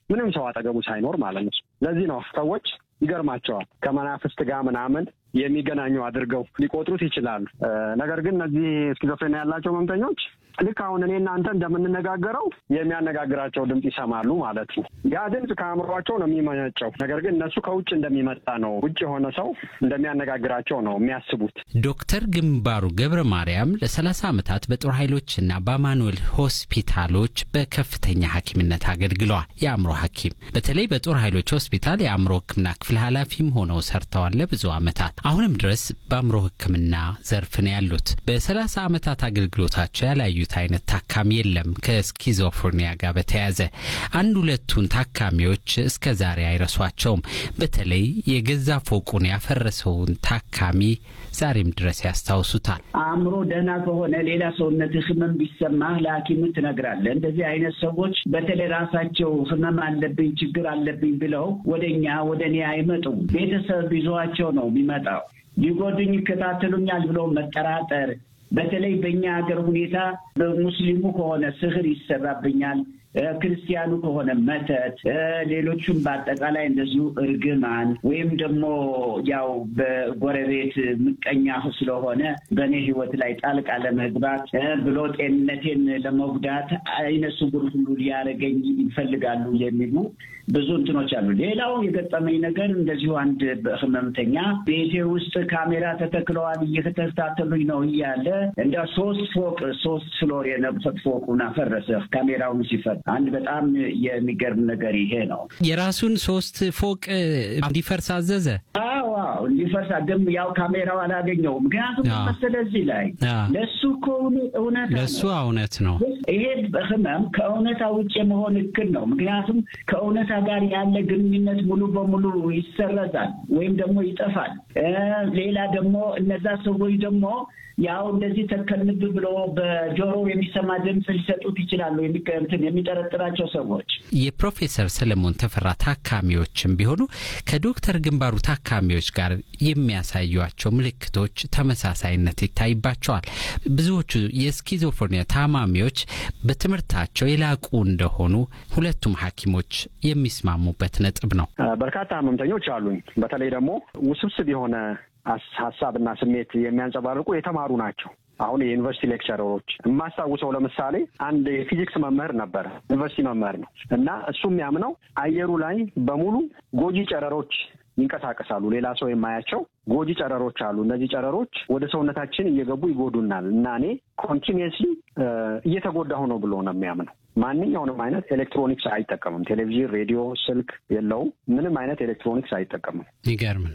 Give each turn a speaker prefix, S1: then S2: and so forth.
S1: ምንም ሰው አጠገቡ ሳይኖር ማለት ነው። ለዚህ ነው ሰዎች ይገርማቸዋል ከመናፍስት ጋር ምናምን የሚገናኙ አድርገው ሊቆጥሩት ይችላሉ። ነገር ግን እነዚህ ስኪዞፍሬኒያ ያላቸው ህመምተኞች ልክ አሁን እኔ እናንተ እንደምንነጋገረው የሚያነጋግራቸው ድምጽ ይሰማሉ ማለት ነው። ያ ድምጽ ከአእምሯቸው ነው የሚመነጨው። ነገር ግን እነሱ ከውጭ እንደሚመጣ ነው፣ ውጭ የሆነ ሰው እንደሚያነጋግራቸው ነው የሚያስቡት።
S2: ዶክተር ግንባሩ ገብረ ማርያም ለ30 ዓመታት በጦር ኃይሎችና በአማኑኤል ሆስፒታሎች በከፍተኛ ሐኪምነት አገልግለዋል። የአእምሮ ሐኪም በተለይ በጦር ኃይሎች ሆስፒታል የአእምሮ ሕክምና ክፍል ኃላፊም ሆነው ሰርተዋል ለብዙ ዓመታት። አሁንም ድረስ በአእምሮ ሕክምና ዘርፍ ነው ያሉት። በ30 ዓመታት አገልግሎታቸው ያላዩት አይነት ታካሚ የለም። ከስኪዞፍሬኒያ ጋር በተያያዘ አንድ ሁለቱን ታካሚዎች እስከ ዛሬ አይረሷቸውም። በተለይ የገዛ ፎቁን ያፈረሰውን ታካሚ ዛሬም ድረስ ያስታውሱታል።
S3: አእምሮ ደህና ከሆነ ሌላ ሰውነት ህመም ቢሰማህ ለሐኪሙ ትነግራለህ። እንደዚህ አይነት ሰዎች በተለይ ራሳቸው ህመም አለብኝ ችግር አለብኝ ብለው ወደኔ አይመጡም። ቤተሰብ ይዟቸው ነው የሚመጣው። ሊጎዱኝ ይከታተሉኛል ብለው መጠራጠር፣ በተለይ በእኛ ሀገር ሁኔታ በሙስሊሙ ከሆነ ስህር ይሰራብኛል፣ ክርስቲያኑ ከሆነ መተት፣ ሌሎቹም በአጠቃላይ እንደዚሁ እርግማን ወይም ደግሞ ያው በጎረቤት ምቀኛ ስለሆነ በእኔ ህይወት ላይ ጣልቃ ለመግባት ብሎ ጤንነቴን ለመጉዳት አይነ ስውር ሁሉ ሊያደርገኝ ይፈልጋሉ የሚሉ ብዙ እንትኖች አሉ። ሌላው የገጠመኝ ነገር እንደዚሁ አንድ ህመምተኛ ቤቴ ውስጥ ካሜራ ተተክለዋል እየተከታተሉኝ ነው እያለ እንደ 3 ፍሎር የነበረ ፎቁን አፈረሰ ካሜራውን ሲፈት። አንድ በጣም የሚገርም ነገር ይሄ ነው።
S2: የራሱን 3 ፎቅ እንዲፈርስ አዘዘ።
S3: አዎ እንዲፈርስ ግን ያው ካሜራው አላገኘው። ምክንያቱም ስለዚህ ላይ ለሱ እውነት ነው። ይሄ ህመም ከእውነታ ውጭ መሆን እክል ነው። ምክንያቱም ከእውነታ ጋር ያለ ግንኙነት ሙሉ በሙሉ ይሰረዛል ወይም ደግሞ ይጠፋል። ሌላ ደግሞ እነዛ ሰዎች ደግሞ ያው እንደዚህ ተከልብ ብሎ በጆሮ የሚሰማ ድምጽ ሊሰጡት ይችላሉ የሚጠረጥራቸው ሰዎች።
S2: የፕሮፌሰር ሰለሞን ተፈራ ታካሚዎችም ቢሆኑ ከዶክተር ግንባሩ ታካሚዎች ጋር የሚያሳዩአቸው ምልክቶች ተመሳሳይነት ይታይባቸዋል። ብዙዎቹ የስኪዞፍሬኒያ ታማሚዎች በትምህርታቸው የላቁ እንደሆኑ ሁለቱም ሐኪሞች የሚስማሙበት ነጥብ ነው።
S1: በርካታ ህመምተኞች አሉኝ። በተለይ ደግሞ ውስብስብ የሆነ ሐሳብና ስሜት የሚያንጸባርቁ የተማሩ ናቸው። አሁን የዩኒቨርሲቲ ሌክቸረሮች የማስታውሰው ለምሳሌ አንድ የፊዚክስ መምህር ነበር፣ ዩኒቨርሲቲ መምህር ነው እና እሱም ያምነው አየሩ ላይ በሙሉ ጎጂ ጨረሮች ይንቀሳቀሳሉ። ሌላ ሰው የማያቸው ጎጂ ጨረሮች አሉ። እነዚህ ጨረሮች ወደ ሰውነታችን እየገቡ ይጎዱናል እና እኔ ኮንቲኒየስሊ እየተጎዳሁ ነው ብሎ ነው የሚያምነው። ማንኛውንም አይነት ኤሌክትሮኒክስ አይጠቀምም። ቴሌቪዥን፣ ሬዲዮ፣ ስልክ የለውም። ምንም አይነት ኤሌክትሮኒክስ አይጠቀምም።
S2: ይገርም ነው።